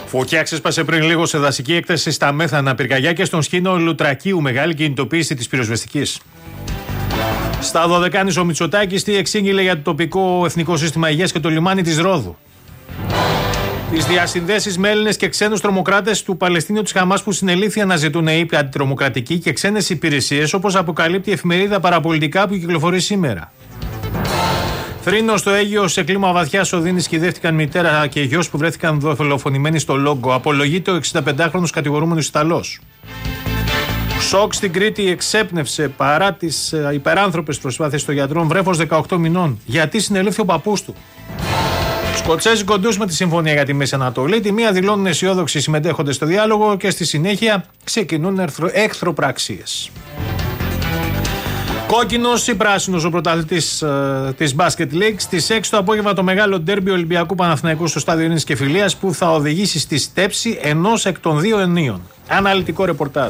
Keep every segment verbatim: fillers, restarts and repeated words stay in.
Φωτιά ξέσπασε πριν λίγο σε δασική έκταση στα Μέθανα, πυρκαγιά και στον σκήνο Λουτρακίου. Μεγάλη κινητοποίηση της πυροσβεστικής. Στα Δωδεκάνης ο Μητσοτάκης τι εξήγηλε για το τοπικό εθνικό σύστημα υγείας και το λιμάνι της Ρόδου. Τις διασυνδέσεις με Έλληνες και ξένους τρομοκράτες του Παλαιστίνιου της Χαμάς που συνελήφθη αναζητούν οι αντιτρομοκρατικοί και ξένες υπηρεσίες, όπως αποκαλύπτει η εφημερίδα Παραπολιτικά που κυκλοφορεί σήμερα. Θρήνο στο Αίγυο, σε κλίμα βαθιάς οδύνης κυδεύτηκαν μητέρα και γιος που βρέθηκαν δολοφονημένοι στο Λόγκο. Απολογείται ο εξηνταπεντάχρονος κατηγορούμενος Ιταλός. Σοκ στην Κρήτη εξέπνευσε παρά τις υπεράνθρωπες προσπάθειες των γιατρών βρέφος δεκαοκτώ μηνών. Γιατί συνελήφθη ο παππούς του. Σκοτσέζοι κοντούς με τη συμφωνία για τη Μέση Ανατολή. Τη μία δηλώνουν αισιόδοξοι συμμετέχοντες στο διάλογο και στη συνέχεια ξεκινούν εχθροπραξίες. Κόκκινος ή πράσινος ο πρωταθλητής ε, της Basket League. Στις έξι το απόγευμα το μεγάλο ντέρμπι Ολυμπιακού Παναθηναϊκού στο στάδιο Ειρήνης και Φιλίας που θα οδηγήσει στη στέψη ενός εκ των δύο ενίων. Αναλυτικό ρεπορτάζ.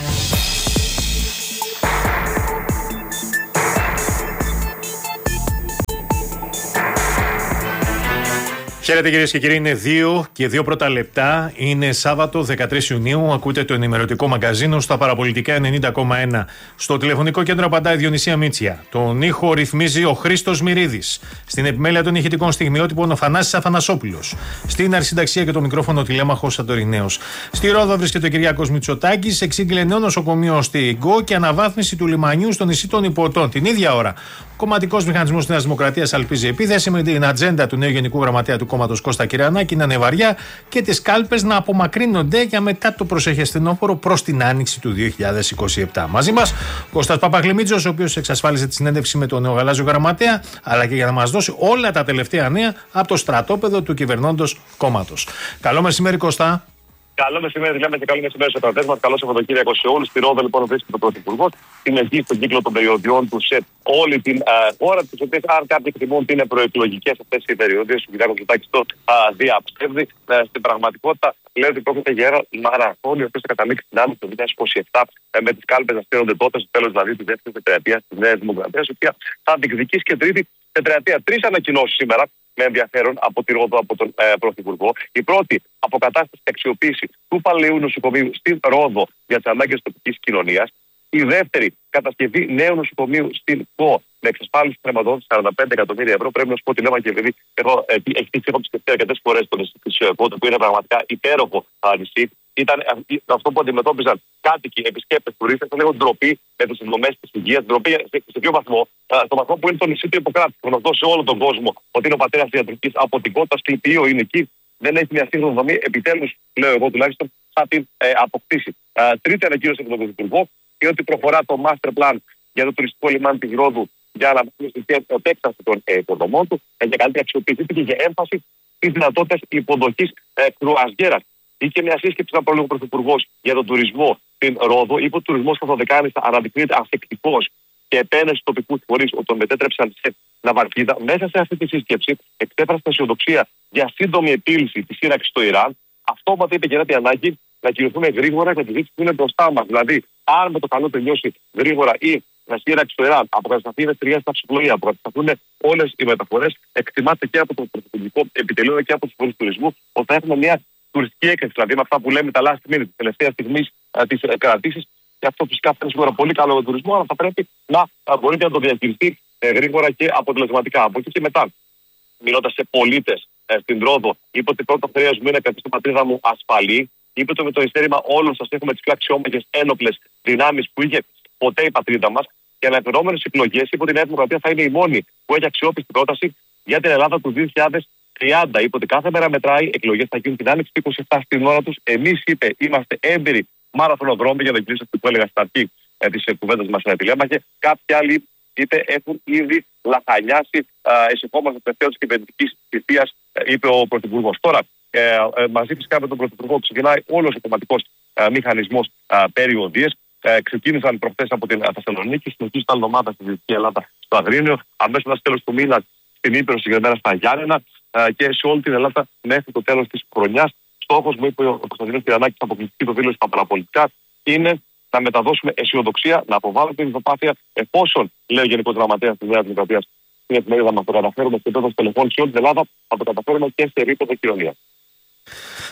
Χαίρετε κυρίες και κύριοι, είναι δύο και δύο πρώτα λεπτά. Είναι Σάββατο δεκατρείς Ιουνίου. Ακούτε το ενημερωτικό μαγκαζίνο στα Παραπολιτικά ενενήντα κόμμα ένα. Στο τηλεφωνικό κέντρο απαντάει η Διονυσία Μίτσια. Τον ήχο ρυθμίζει ο Χρήστος Μυρίδης. Στην επιμέλεια των ηχητικών στιγμιότυπων ο Θανάσης Αφανασόπουλος. Στην αρχισυνταξία και το μικρόφωνο τηλέμαχος Σαντορινέος. Στη Ρόδο βρίσκεται ο Κυριάκος Μητσοτάκης. Εξήγηλε νέο νοσοκομείο στη Γκο και αναβάθμιση του λιμανιού στο νησί των Υποτών. Την ίδια ώρα. Ο κομματικός μηχανισμός της Νέας Δημοκρατίας αλπίζει επίθεση με την ατζέντα του νέου Γενικού Γραμματέα του κόμματος Κώστα Κυρανάκη να είναι βαριά και τις κάλπες να απομακρύνονται για μετά το προσεχές φθινόπωρο προς την άνοιξη του δύο χιλιάδες είκοσι επτά. Μαζί μας ο Κώστας Παπαγλημίτζος, ο οποίος εξασφάλισε τη συνέντευξη με τον νέο Γαλάζιο Γραμματέα, αλλά και για να μας δώσει όλα τα τελευταία νέα από το στρατόπεδο του κυβερνώντος κόμματος. Καλό μεσημέρι, Κώστα. Καλό μεσημέρι, λέμε και καλό μεσημέρι στου κρατέ μα. Καλό Σαββατοκύριακο σε όλου. Στη Ρόδο, λοιπόν, βρίσκεται ο Πρωθυπουργός. Είναι εκεί στον κύκλο των περιοδιών του σε όλη την uh, χώρα. Τι οποίε, αν κάποιοι εκτιμούν ότι είναι προεκλογικές αυτές οι περιοδίε, ο κ. Μητσοτάκης το uh, διαψεύδει. Uh, στην πραγματικότητα, λέει ότι πρόκειται για ένα μαραθώνιο, ο οποίο θα καταλήξει την άνοιξη του δύο χιλιάδες είκοσι επτά uh, με τις κάλπες να στέλνονται τότε, στο τέλος δηλαδή τη δεύτερη τετραετία τη Νέα Δημοκρατία, η οποία θα διεκδικήσει και τρίτη τετραετία. Τρεις ανακοινώσεις σήμερα με ενδιαφέρον από τη Ρόδο, από τον ε, Πρωθυπουργό. Η πρώτη, αποκατάσταση και αξιοποίηση του παλαιού νοσοκομείου στην Ρόδο για τις ανάγκες τοπικής κοινωνίας. Η δεύτερη, κατασκευή νέου νοσοκομείου στην ΚΟ με εξασφάλιση χρηματοδότηση σαράντα πέντε εκατομμύρια ευρώ. Πρέπει να σου πω ότι λέμε και επειδή έχω εκτίσει επισκεφτεί αρκετές φορές το νησί της ΚΟ, που είναι πραγματικά υπέροχο νησί. Ήταν αυτό που αντιμετώπιζαν κάτοικοι, επισκέπτες, τουρίστες, θα λέγω ντροπή με τις δομές της υγείας. Ντροπή σε ποιο βαθμό? Στο βαθμό που είναι το νησί του Ιπποκράτη. Γνωστό σε όλο τον κόσμο ότι είναι ο πατέρας της ιατρικής από την Κότα, Σκληπείο είναι εκεί. Δεν έχει μια σύγχρονη δομή. Επιτέλους, λέω εγώ τουλάχιστον, θα την ε, αποκτήσει. Ε, τρίτη ανακοίνωση από τον Πρωθυπουργό είναι ότι προχωρά το master plan για το τουριστικό λιμάνι της Ρόδου για να βοηθήσει την επέκταση των ε, υποδομών του, ε, για καλύτερη αξιοποίηση και για έμφαση στις δυνατότητες υποδοχής ε, κρουαζιέρας. Είχε μια σύσκεψη να προλόγω ο Πρωθυπουργός για τον τουρισμό στην Ρόδο. Είπε ότι ο τουρισμός στα Δωδεκάνησα αναδεικνύεται ανθεκτικός και επένεση τοπικού φορείς ότι τον μετέτρεψαν σε ναυαρχίδα. Μέσα σε αυτή τη σύσκεψη εξέφρασε αισιοδοξία για σύντομη επίλυση τη σύραξη στο Ιράν. Αυτόματα είπε και την ανάγκη να κινηθούμε γρήγορα για τη ζήτηση που είναι μπροστά μας. Δηλαδή, αν με το καλό τελειώσει γρήγορα η σύραξη στο Ιράν, αποκατασταθεί η ευαισθησία στα ψυχολογία, αποκατασταθούν όλες οι μεταφορές, εκτιμάται και από το Πρωθυπουργικό Επιτελείο και από τους φορείς τουρισμού ότι θα έχουμε μια τουριστική έκρηξη, δηλαδή με αυτά που λέμε τα last minute, τη τελευταία στιγμή τη κρατήση. Και αυτό φυσικά θα είναι σίγουρα πολύ καλό για τον τουρισμό, αλλά θα πρέπει να μπορείτε να το διαχειριστεί ε, γρήγορα και αποτελεσματικά. Από εκεί και μετά, μιλώντας σε πολίτες ε, στην Ρόδο, είπε ότι πρώτα θερία μου είναι να κρατήσει την πατρίδα μου ασφαλή. Είπε ότι με το ειστέρημα όλων σας έχουμε τις πιο αξιόμαχες ένοπλες δυνάμεις που είχε ποτέ η πατρίδα μας. Και αναφερόμενες εκλογές, είπε ότι η Νέα Δημοκρατία θα είναι η μόνη που έχει αξιόπιστη πρόταση για την Ελλάδα του δύο χιλιάδες τριάντα. Είπε ότι κάθε μέρα μετράει, εκλογές θα γίνουν την άνοιξη του είκοσι επτά στην ώρα τους. Εμείς, είπε, είμαστε έμπειροι μαραθωνοδρόμοι, για να κλείσω αυτή που έλεγα στην αρχή ε, τη κουβέντα μα στην τηλέμαχη. Κάποιοι άλλοι, είπε, έχουν ήδη λαχανιάσει. Εσυχόμαστε τελευταίο τη κυβερνητική θητεία, είπε ο Πρωθυπουργός. Τώρα, ε, ε, μαζί φυσικά με τον Πρωθυπουργό, ξεκινάει όλο ο κομματικό ε, μηχανισμό ε, περιοδίες. Ε, ξεκίνησαν προχθές από την Θεσσαλονίκη, συνεχίζουν την εβδομάδα στη Δυτική Ελλάδα στο Αγρίνιο, αμέσως στο τέλος του μήνα στην Ήπειρο, συγκεκριμένα στα Γιάννενα ε, και σε όλη την Ελλάδα μέχρι το τέλος της χρονιάς. Στόχος μου, είπε ο Κωνσταντίνος Κυρανάκης, αποκλειστική το δήλωση στα παραπολιτικά, είναι να μεταδώσουμε αισιοδοξία, να αποβάλουμε την ισοπάθεια, εφόσον, λέει ο Γενικός Γραμματέας της Νέας Δημοκρατίας στην εφημερίδα μας, το καταφέρουμε σε επίπεδο τελεφών σε όλη την Ελλάδα, θα το καταφέρουμε και σε επίπεδο κοινωνία.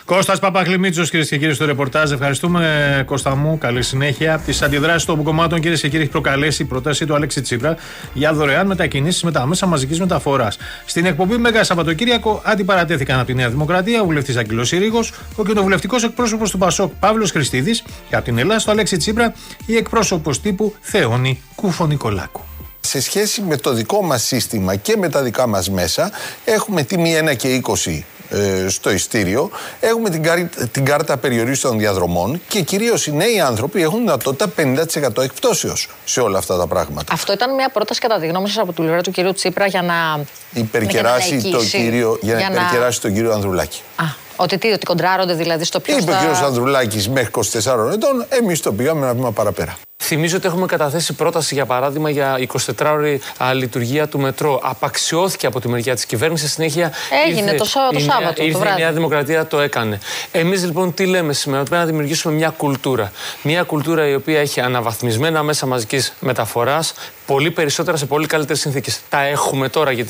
Κώστας Παπαχλημίτσος, κυρίες και κύριοι, στο ρεπορτάζ. Ευχαριστούμε, Κώστα μου. Καλή συνέχεια. Τις αντιδράσεις των κομμάτων, κυρίες και κύριοι, έχει προκαλέσει η πρόταση του Αλέξη Τσίπρα για δωρεάν μετακινήσεις με τα μέσα μαζικής μεταφοράς. Στην εκπομπή Μέγα Σαββατοκύριακο αντιπαρατέθηκαν από τη Νέα Δημοκρατία ο βουλευτής Αγγελός Συρίγος, ο κοινοβουλευτικός εκπρόσωπος του Πασόκ Παύλος Χριστίδης και από την Ελλάδα στο Αλέξη Τσίπρα η εκπρόσωπος τύπου Θεόνη Κουφο-Νικολάκου. Σε σχέση με το δικό μας σύστημα και με τα δικά μας μέσα, έχουμε τιμή ένα και είκοσι ε, στο ειστήριο, έχουμε την, κάρ, την κάρτα περιορίσεων των διαδρομών και κυρίως οι νέοι άνθρωποι έχουν δυνατότητα πενήντα τοις εκατό εκπτώσεως σε όλα αυτά τα πράγματα. Αυτό ήταν μια πρόταση κατά τη γνώμη σας από την πλευρά του κυρίου Τσίπρα για να υπερκεράσει, το κύριο, για να για υπερκεράσει να... τον κύριο Ανδρουλάκη. Α, ότι τι, ότι κοντράρονται δηλαδή στο ποιος Είπε θα... ο κύριος Ανδρουλάκης μέχρι είκοσι τεσσάρων ετών, εμείς το πήγαμε ένα βήμα παραπέρα. Θυμίζω ότι έχουμε καταθέσει πρόταση, για παράδειγμα, για εικοσιτετράωρη λειτουργία του μετρό. Απαξιώθηκε από τη μεριά της κυβέρνησης. Συνέχεια έγινε ήρθε, το, το η Σάββατο. Ήρθε το η Νέα Δημοκρατία, το έκανε. Εμείς λοιπόν τι λέμε σήμερα, ότι πρέπει να δημιουργήσουμε μια κουλτούρα. Μια κουλτούρα η οποία έχει αναβαθμισμένα μέσα μαζικής μεταφοράς, πολύ περισσότερα σε πολύ καλύτερες συνθήκες. Τα έχουμε τώρα. Γιατί